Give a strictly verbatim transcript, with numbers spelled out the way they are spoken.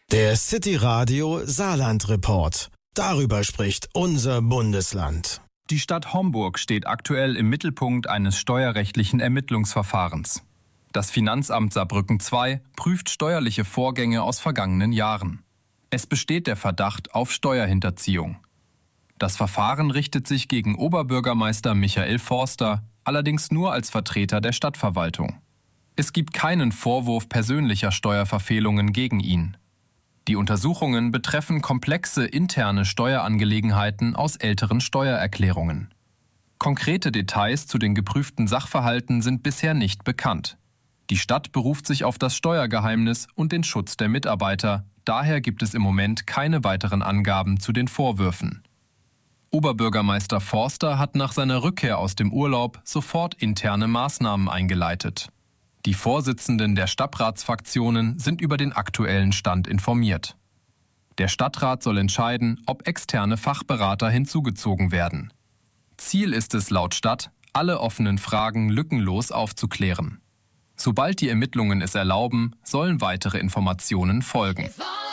Der City Radio Saarland Report. Darüber spricht unser Bundesland. Die Stadt Homburg steht aktuell im Mittelpunkt eines steuerrechtlichen Ermittlungsverfahrens. Das Finanzamt Saarbrücken zwei prüft steuerliche Vorgänge aus vergangenen Jahren. Es besteht der Verdacht auf Steuerhinterziehung. Das Verfahren richtet sich gegen Oberbürgermeister Michael Forster, allerdings nur als Vertreter der Stadtverwaltung. Es gibt keinen Vorwurf persönlicher Steuerverfehlungen gegen ihn. Die Untersuchungen betreffen komplexe interne Steuerangelegenheiten aus älteren Steuererklärungen. Konkrete Details zu den geprüften Sachverhalten sind bisher nicht bekannt. Die Stadt beruft sich auf das Steuergeheimnis und den Schutz der Mitarbeiter. Daher gibt es im Moment keine weiteren Angaben zu den Vorwürfen. Oberbürgermeister Forster hat nach seiner Rückkehr aus dem Urlaub sofort interne Maßnahmen eingeleitet. Die Vorsitzenden der Stadtratsfraktionen sind über den aktuellen Stand informiert. Der Stadtrat soll entscheiden, ob externe Fachberater hinzugezogen werden. Ziel ist es laut Stadt, alle offenen Fragen lückenlos aufzuklären. Sobald die Ermittlungen es erlauben, sollen weitere Informationen folgen.